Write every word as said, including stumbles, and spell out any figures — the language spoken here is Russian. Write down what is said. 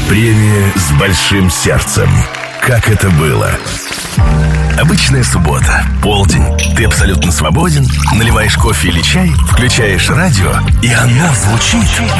Премия с большим сердцем. Как это было? Обычная суббота, полдень. Ты абсолютно свободен, наливаешь кофе или чай, включаешь радио, и оно звучит